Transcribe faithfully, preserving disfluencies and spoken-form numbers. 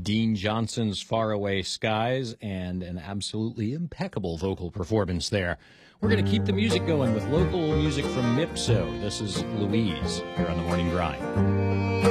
Dean Johnson's Faraway Skies, and an absolutely impeccable vocal performance there. We're going to keep the music going with local music from Mipso. This is Louise here on The Morning Grind.